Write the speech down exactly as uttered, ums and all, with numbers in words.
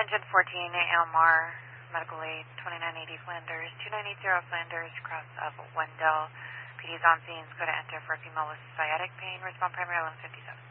Engine fourteen, Elmar, medical aid, twenty-nine eighty Flanders, two nine eight zero Flanders, cross of Wendell. P D's on scene, go to enter for a female with sciatic pain, respond primary eleven fifty-seven.